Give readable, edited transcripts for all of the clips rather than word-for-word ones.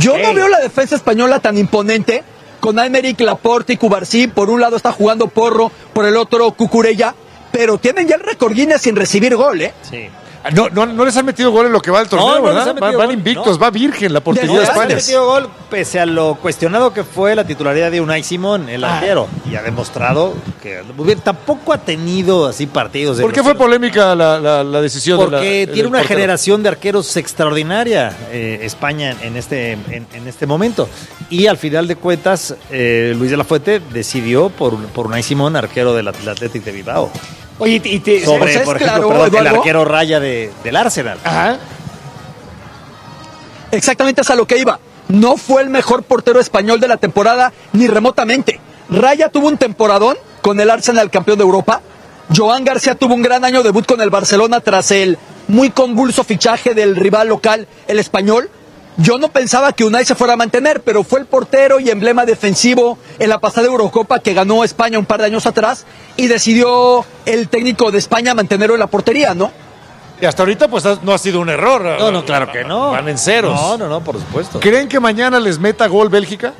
Yo no veo la defensa española tan imponente, con Aymeric Laporte y Cubarsí. Por un lado está jugando Porro, por el otro Cucurella, pero tienen ya el récord Guinness sin recibir gol, ¿eh? Sí. No les han metido gol en lo que va del torneo, ¿verdad? Van invictos, va virgen la portería de España. No les han metido gol, pese a lo cuestionado que fue la titularidad de Unai Simón, el arquero. Y ha demostrado que tampoco ha tenido así partidos. ¿Por qué fue polémica la decisión? Porque tiene una generación de arqueros extraordinaria España en este momento. Y al final de cuentas, Luis de la Fuente decidió por Unai Simón, arquero del Athletic de Bilbao. Oye, Sobre, por ejemplo, el arquero Raya del Arsenal. Ajá. Exactamente, es a lo que iba. No fue el mejor portero español de la temporada, ni remotamente. Raya tuvo un temporadón con el Arsenal, campeón de Europa. Joan García tuvo un gran año debut con el Barcelona tras el muy convulso fichaje del rival local, el Español. Yo no pensaba que Unai se fuera a mantener, pero fue el portero y emblema defensivo en la pasada Eurocopa que ganó España un par de años atrás, y decidió el técnico de España mantenerlo en la portería, ¿no? Y hasta ahorita pues no ha sido un error. No, claro que no. Van en ceros. No, por supuesto. ¿Creen que mañana les meta gol Bélgica?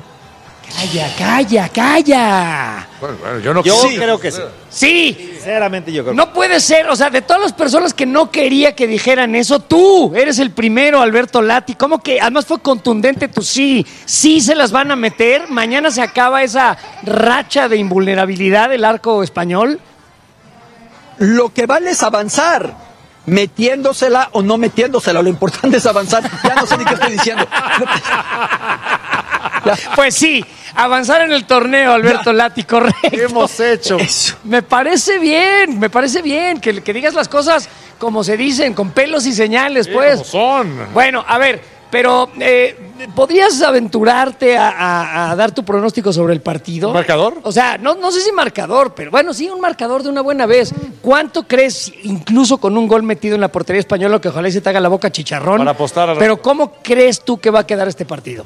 Calla. Bueno, yo creo que sí. Sí. Sinceramente yo creo que no puede ser, o sea, de todas las personas que no quería que dijeran eso, tú eres el primero, Alberto Lati. ¿Cómo que? Además fue contundente tu sí. Sí se las van a meter. Mañana se acaba esa racha de invulnerabilidad del arco español. Lo que vale es avanzar, metiéndosela o no metiéndosela. Lo importante es avanzar. Ya no sé ni qué estoy diciendo. Pues sí, avanzar en el torneo, Alberto Lati, correcto. ¿Qué hemos hecho? Eso. Me parece bien que digas las cosas como se dicen, con pelos y señales, pues. Como son. Bueno, a ver, pero ¿podrías aventurarte a dar tu pronóstico sobre el partido? ¿Marcador? O sea, no sé si marcador, pero bueno, sí, un marcador de una buena vez. ¿Cuánto crees, incluso con un gol metido en la portería española, que ojalá y se te haga la boca chicharrón? Para apostar Pero ¿cómo crees tú que va a quedar este partido?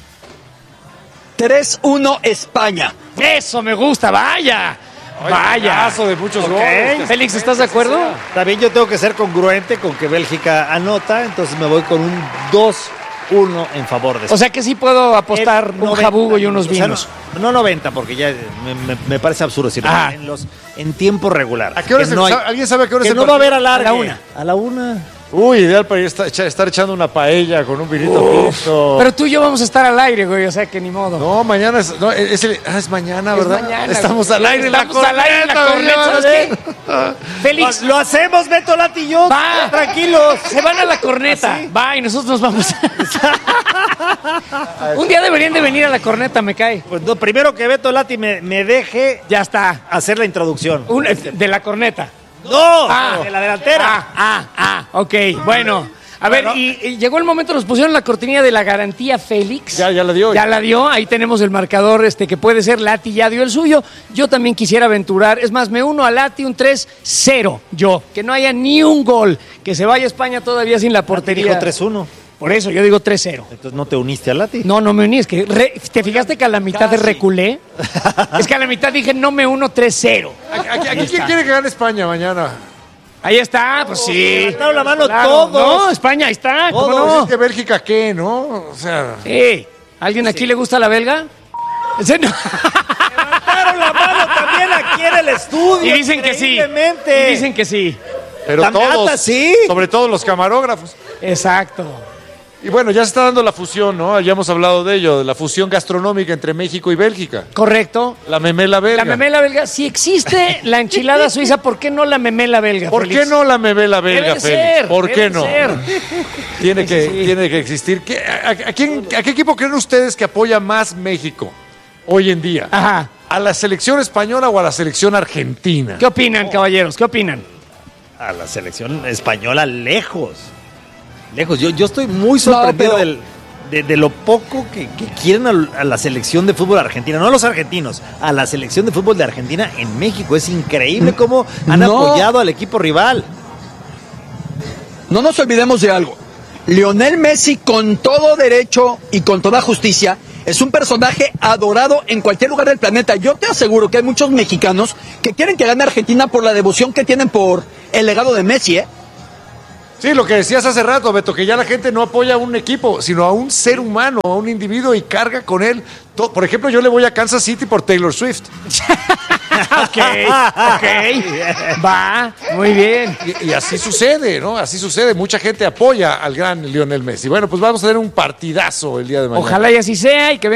3-1 España. Eso me gusta, vaya. Caso de muchos goles. Félix, ¿estás de acuerdo? También yo tengo que ser congruente con que Bélgica anota, entonces me voy con un 2-1 en favor de España. O sea que sí puedo apostar un jabugo y unos vinos. O sea, no 90, porque ya me parece absurdo decirlo. En tiempo regular. ¿A qué hora ¿Alguien sabe a qué hora que no va a haber A la una. A la una. Uy, ideal para estar echando una paella con un vinito tinto. Pero tú y yo vamos a estar al aire, güey, o sea que ni modo. No, mañana es mañana, ¿verdad? Mañana, estamos al aire en la corneta. Estamos al aire en la corneta, ¿sabes qué? Félix, Lo hacemos, Beto Lati y yo. va, Tranquilos. se van a la corneta. ¿Ah, sí? Va, y nosotros nos vamos. Un día deberían de venir a la corneta, me cae. Pues no, primero que Beto Lati me deje Ya está. hacer la introducción. De la corneta. ¡No! De la delantera. Ok, bueno. A ver, y llegó el momento, nos pusieron la cortinilla de la garantía Félix. Ya la dio. Ya la dio, ahí tenemos el marcador que puede ser. Lati ya dio el suyo. Yo también quisiera aventurar, es más, me uno a Lati, un 3-0 yo. Que no haya ni un gol, que se vaya España todavía sin la portería. Dijo 3-1. Por eso, yo digo 3-0. Entonces no te uniste a Lati. No me uní, es que ¿te fijaste que a la mitad reculé? Es que a la mitad dije no me uno 3-0. ¿Aquí quién quiere que gane España mañana? Ahí está, pues sí. Levantaron la mano Claro. todos. No, España, ahí está. ¿Cómo Pues no? es que Bélgica, ¿qué, no? O sea... ¿Alguien aquí le gusta la belga? Levantaron la mano también aquí en el estudio. Y dicen que sí. Increíblemente. Y dicen que sí. Pero Tamata, todos, sí. sobre todo los camarógrafos. Exacto. Y bueno, ya se está dando la fusión, ¿no? Ya hemos hablado de ello, de la fusión gastronómica entre México y Bélgica. Correcto. La memela belga. La memela belga. Si existe la enchilada suiza, ¿por qué no la memela belga, ¿Por Félix? qué no la memela belga, Debe Félix? ser, ¿Por qué debe no? ser. Tiene que existir. ¿A qué equipo creen ustedes que apoya más México hoy en día? Ajá. ¿A la selección española o a la selección argentina? ¿Qué opinan, caballeros? ¿Qué opinan? A la selección española lejos. Yo estoy muy sorprendido de lo poco que quieren a la selección de fútbol argentina, no a los argentinos, a la selección de fútbol de Argentina en México. Es increíble cómo han apoyado al equipo rival. No nos olvidemos de algo. Lionel Messi, con todo derecho y con toda justicia, es un personaje adorado en cualquier lugar del planeta. Yo te aseguro que hay muchos mexicanos que quieren que gane Argentina por la devoción que tienen por el legado de Messi, ¿eh? Sí, lo que decías hace rato, Beto, que ya la gente no apoya a un equipo, sino a un ser humano, a un individuo y carga con él. Por ejemplo, yo le voy a Kansas City por Taylor Swift. Ok. Va, muy bien. Y así sucede, ¿no? Así sucede. Mucha gente apoya al gran Lionel Messi. Bueno, pues vamos a tener un partidazo el día de mañana. Ojalá y así sea y que